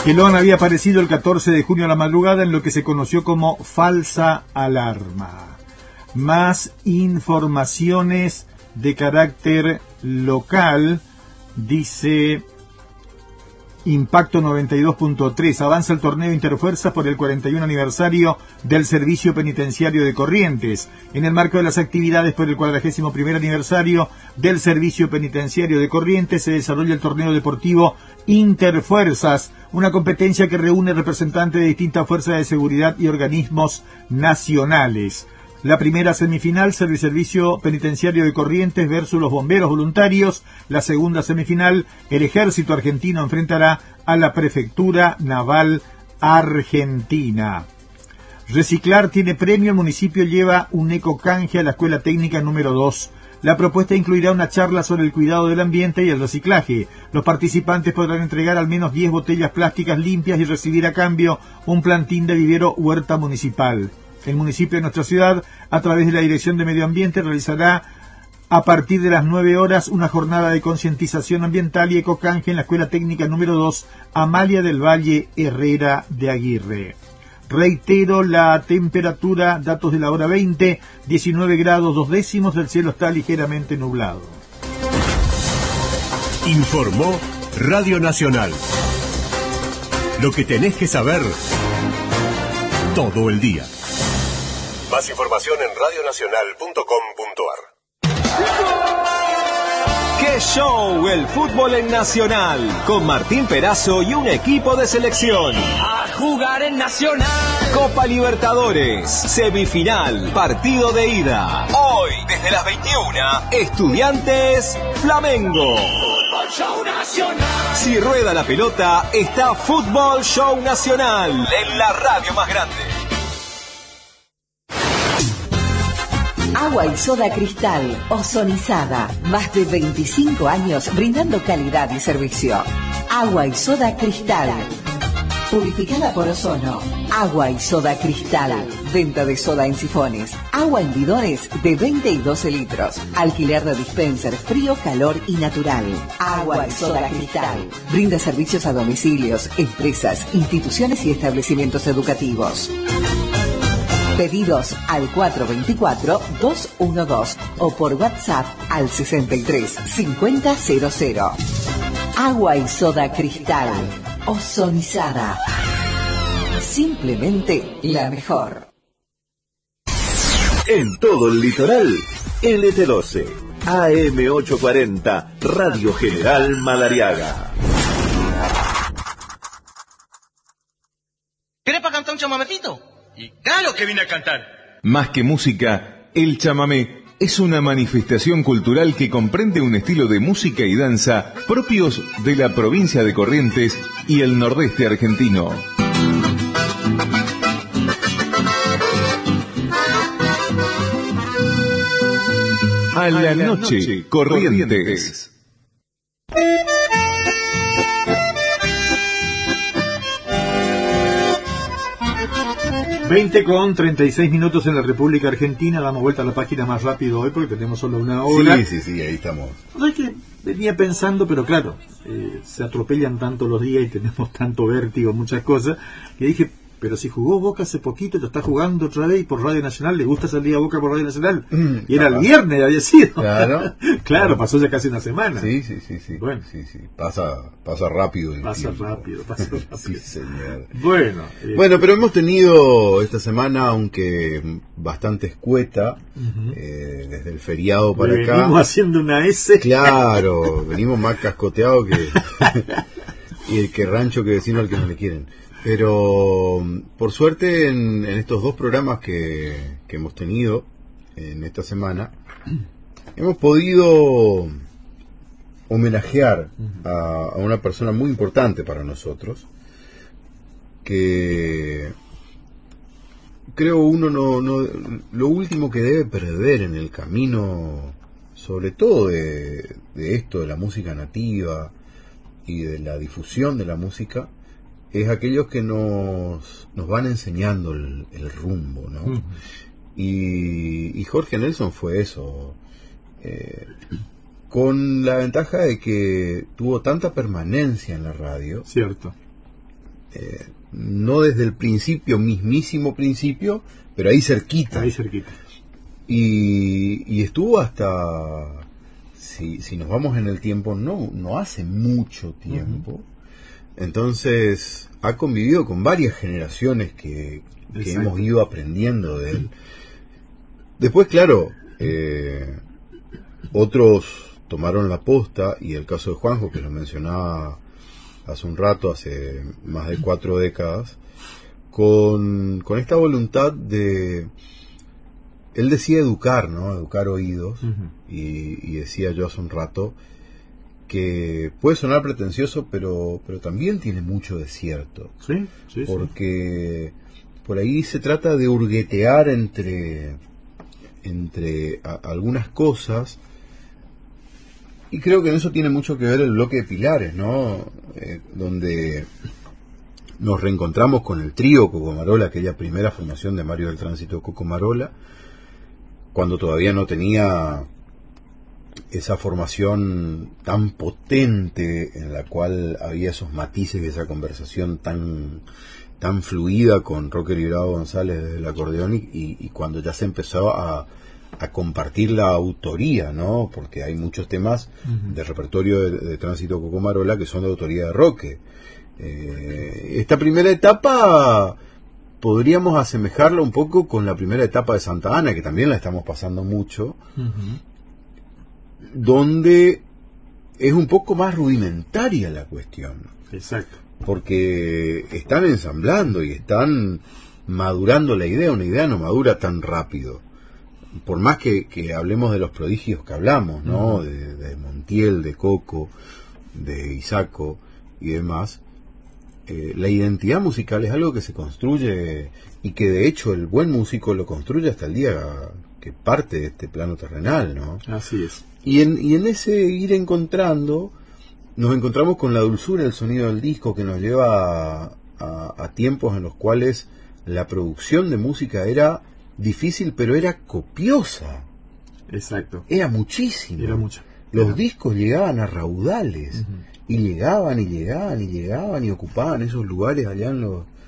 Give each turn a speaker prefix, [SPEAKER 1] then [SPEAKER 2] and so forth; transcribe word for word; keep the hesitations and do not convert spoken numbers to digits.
[SPEAKER 1] Gelón había aparecido el catorce de junio a la madrugada en lo que se conoció como falsa alarma. Más informaciones de carácter local, dice Impacto noventa y dos punto tres. Avanza el torneo Interfuerzas por el cuarenta y uno aniversario del Servicio Penitenciario de Corrientes. En el marco de las actividades por el cuadragésimo primer aniversario del Servicio Penitenciario de Corrientes se desarrolla el torneo deportivo Interfuerzas, una competencia que reúne representantes de distintas fuerzas de seguridad y organismos nacionales. La primera semifinal será el Servicio Penitenciario de Corrientes versus los bomberos voluntarios. La segunda semifinal, el Ejército Argentino enfrentará a la Prefectura Naval Argentina. Reciclar tiene premio. El municipio lleva un ecocanje a la Escuela Técnica número dos. La propuesta incluirá una charla sobre el cuidado del ambiente y el reciclaje. Los participantes podrán entregar al menos diez botellas plásticas limpias y recibir a cambio un plantín de vivero huerta municipal. El municipio de nuestra ciudad, a través de la Dirección de Medio Ambiente, realizará a partir de las nueve horas una jornada de concientización ambiental y ecocanje en la Escuela Técnica número dos, Amalia del Valle Herrera de Aguirre. Reitero la temperatura, datos de la hora veinte, diecinueve grados dos décimos, el cielo está ligeramente nublado.
[SPEAKER 2] Informó Radio Nacional. Lo que tenés que saber todo el día. Más información en radio nacional punto com punto a r.
[SPEAKER 3] ¡Qué show! El fútbol en Nacional, con Martín Perazo y un equipo de selección.
[SPEAKER 4] A jugar en Nacional.
[SPEAKER 3] Copa Libertadores, semifinal, partido de ida. Hoy, desde las veintiuna, Estudiantes Flamengo.
[SPEAKER 4] Fútbol Show Nacional.
[SPEAKER 3] Si rueda la pelota, está Fútbol Show Nacional, en la radio más grande.
[SPEAKER 5] Agua y soda Cristal, ozonizada. Más de veinticinco años brindando calidad y servicio. Agua y soda Cristal. Purificada por ozono. Agua y soda Cristal. Venta de soda en sifones. Agua en bidones de veinte y doce litros. Alquiler de dispenser frío, calor y natural. Agua y soda Cristal. Brinda servicios a domicilios, empresas, instituciones y establecimientos educativos. Pedidos al cuatro dos cuatro, dos uno dos o por WhatsApp al sesenta y tres, cincuenta cero cero. Agua y soda Cristal. Ozonizada. Simplemente la mejor.
[SPEAKER 6] En todo el litoral, L T doce, A M ochocientos cuarenta, Radio General Madariaga.
[SPEAKER 4] ¿Querés para cantar un chamamecito? Y claro que vine a cantar.
[SPEAKER 7] Más que música, el chamamé es una manifestación cultural que comprende un estilo de música y danza propios de la provincia de Corrientes y el nordeste argentino. A la noche, Corrientes.
[SPEAKER 1] veinte con treinta y seis minutos en la República Argentina. Damos vuelta a la página más rápido hoy porque tenemos solo una hora.
[SPEAKER 8] Sí, sí, sí, ahí estamos.
[SPEAKER 1] No es que venía pensando, pero claro, eh, se atropellan tanto los días y tenemos tanto vértigo, muchas cosas, que dije, pero si jugó Boca hace poquito, lo está jugando otra vez por Radio Nacional, le gusta salir a Boca por Radio Nacional, mm, y era el viernes, había sido. Claro, claro, pasó ya casi una semana.
[SPEAKER 8] Sí, sí, sí, sí.
[SPEAKER 1] Bueno,
[SPEAKER 8] sí, sí. Pasa, pasa rápido. El
[SPEAKER 1] pasa
[SPEAKER 8] tiempo.
[SPEAKER 1] rápido, pasa rápido.
[SPEAKER 8] Sí, señor.
[SPEAKER 1] Bueno, eh,
[SPEAKER 8] bueno, pero hemos tenido esta semana, aunque bastante escueta, uh-huh. eh, desde el feriado para
[SPEAKER 1] venimos
[SPEAKER 8] acá.
[SPEAKER 1] Venimos haciendo una S.
[SPEAKER 8] Claro, venimos más cascoteados que y el que rancho que vecino al que no le quieren. Pero por suerte en, en estos dos programas que, que hemos tenido en esta semana hemos podido homenajear a, a una persona muy importante para nosotros, que creo uno no, no lo último que debe perder en el camino, sobre todo de, de esto de la música nativa y de la difusión de la música, es aquellos que nos, nos van enseñando el, el rumbo, ¿no? Uh-huh. Y, y Jorge Nelson fue eso, eh, con la ventaja de que tuvo tanta permanencia en la radio.
[SPEAKER 1] Cierto.
[SPEAKER 8] eh, no desde el principio, mismísimo principio, pero ahí cerquita.
[SPEAKER 1] Ahí cerquita.
[SPEAKER 8] Y, y estuvo hasta, si, si nos vamos en el tiempo, no, no hace mucho tiempo. Uh-huh. Entonces ha convivido con varias generaciones que, que hemos ido aprendiendo de él. Después, claro, eh, otros tomaron la posta, y el caso de Juanjo, que lo mencionaba hace un rato, hace más de cuatro décadas, con, con esta voluntad de... Él decía educar, ¿no? Educar oídos, uh-huh. y, y decía yo hace un rato que puede sonar pretencioso, pero pero también tiene mucho de cierto.
[SPEAKER 1] Sí, sí,
[SPEAKER 8] porque sí. Por ahí se trata de hurguetear entre, entre a, algunas cosas, y creo que en eso tiene mucho que ver el bloque de pilares, ¿no? Eh, donde nos reencontramos con el trío Cocomarola, aquella primera formación de Mario del Tránsito Cocomarola, cuando todavía no tenía esa formación tan potente en la cual había esos matices de esa conversación tan tan fluida con Roque Librado González desde el acordeón, y, y cuando ya se empezó a, a compartir la autoría, ¿no? Porque hay muchos temas uh-huh. del repertorio de, de Tránsito Cocomarola que son de autoría de Roque. Eh, esta primera etapa podríamos asemejarla un poco con la primera etapa de Santa Ana, que también la estamos pasando mucho, uh-huh. donde es un poco más rudimentaria la cuestión.
[SPEAKER 1] Exacto.
[SPEAKER 8] Porque están ensamblando y están madurando la idea. Una idea no madura tan rápido. Por más que, que hablemos de los prodigios que hablamos, ¿no? Uh-huh. De, de Montiel, de Coco, de Isaco y demás. Eh, la identidad musical es algo que se construye, y que de hecho el buen músico lo construye hasta el día que parte de este plano terrenal, ¿no?
[SPEAKER 1] Así es.
[SPEAKER 8] Y en, y en ese ir encontrando, nos encontramos con la dulzura del sonido del disco, que nos lleva a, a, a tiempos en los cuales la producción de música era difícil, pero era copiosa.
[SPEAKER 1] Exacto.
[SPEAKER 8] Era muchísimo.
[SPEAKER 1] Era mucho.
[SPEAKER 8] Los
[SPEAKER 1] era.
[SPEAKER 8] discos llegaban a raudales. Uh-huh. Y llegaban y llegaban y llegaban y ocupaban esos lugares allá en los